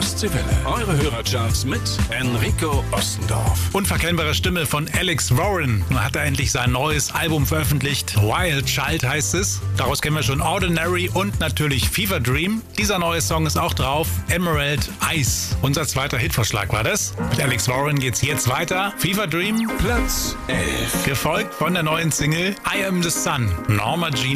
Ostseewelle. Eure Hörercharts mit Enrico Ostendorf. Unverkennbare Stimme von Alex Warren. Nun hat er endlich sein neues Album veröffentlicht. Wild Child heißt es. Daraus kennen wir schon Ordinary und natürlich Fever Dream. Dieser neue Song ist auch drauf. Emerald Ice. Unser zweiter Hitvorschlag war das. Mit Alex Warren geht's jetzt weiter. Fever Dream, Platz 11. gefolgt von der neuen Single I Am the Sun. Norma Jean